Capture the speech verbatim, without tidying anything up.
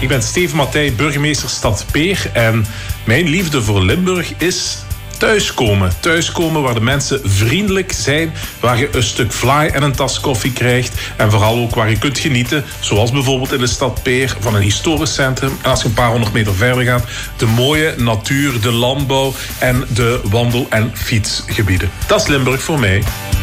ik ben Steven Mattei, burgemeester Stad Peer. En mijn liefde voor Limburg is thuiskomen. Thuiskomen waar de mensen vriendelijk zijn, waar je een stuk vlaai en een tas koffie krijgt. En vooral ook waar je kunt genieten, zoals bijvoorbeeld in de stad Peer, van een historisch centrum. En als je een paar honderd meter verder gaat, de mooie natuur, de landbouw en de wandel- en fietsgebieden. Dat is Limburg voor mij.